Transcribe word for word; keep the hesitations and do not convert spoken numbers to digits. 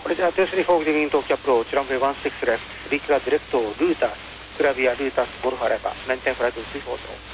Roger, two three four giving Tokyo approach, runway one six left, Rica direct to Ruta, Clavia Ruta, Golf Alpha, maintain flight to three four zero.